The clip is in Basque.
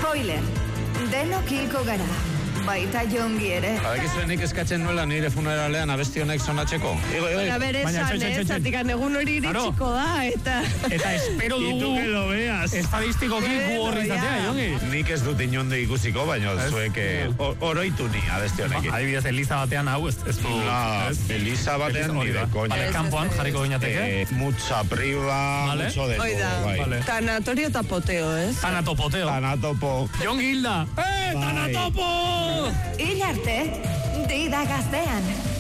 Spoiler, denok hilko gara. Baita jongi ere. Badakizuenik eskatzen nuela nire funeralean abesti honek sonatzeko. Baina bere esan, zatik egun hori iritsiko da, eta espero dugu estadistikoki gu horri izatea, jongi. Nik ez dut inondo ikusiko, baina zuek oroitu ni abesti honekin. Adibidez, Eliza batean hau, ez du... Eliza batean ni de koña. Kampoan jarriko gineateke. Mucha priva, mucho de todo. Tanatorio eta poteo, ez? Tanatopo. Jongi Hilda! Tanatopo! Hil arte, dida gaztean.